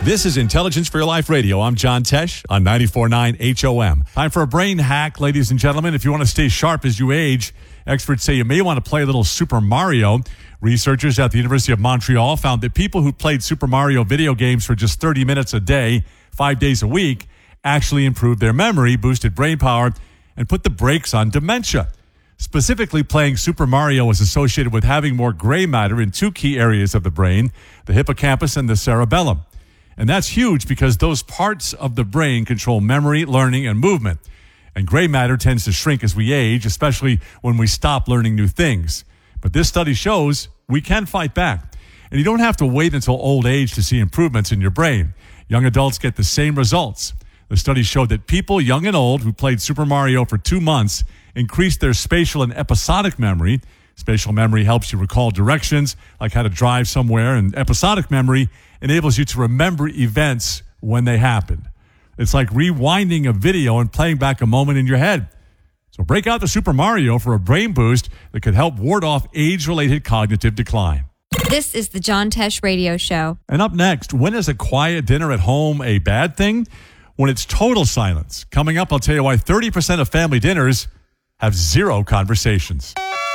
This is Intelligence for Your Life Radio. I'm John Tesh on 94.9 HOM. Time for a brain hack, ladies and gentlemen. If you want to stay sharp as you age, experts say you may want to play a little Super Mario. Researchers at the University of Montreal found that people who played Super Mario video games for just 30 minutes a day, 5 days a week, actually improved their memory, boosted brain power, and put the brakes on dementia. Specifically, playing Super Mario is associated with having more gray matter in two key areas of the brain, the hippocampus and the cerebellum. And that's huge because those parts of the brain control memory, learning, and movement. And gray matter tends to shrink as we age, especially when we stop learning new things. But this study shows we can fight back. And you don't have to wait until old age to see improvements in your brain. Young adults get the same results. The study showed that people, young and old, who played Super Mario for 2 months increased their spatial and episodic memory. Spatial memory helps you recall directions, like how to drive somewhere, and episodic memory enables you to remember events when they happened. It's like rewinding a video and playing back a moment in your head. So break out the Super Mario for a brain boost that could help ward off age-related cognitive decline. This is the John Tesh Radio Show. And up next, when is a quiet dinner at home a bad thing? When it's total silence. Coming up, I'll tell you why 30% of family dinners have zero conversations.